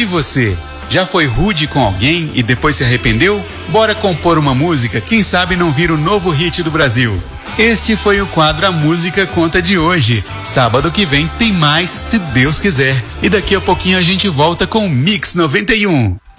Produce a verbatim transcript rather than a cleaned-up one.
você? Já foi rude com alguém e depois se arrependeu? Bora compor uma música, quem sabe não vira o novo hit do Brasil. Este foi o quadro A Música Conta de hoje. Sábado que vem tem mais, se Deus quiser. E daqui a pouquinho a gente volta com o Mix noventa e um.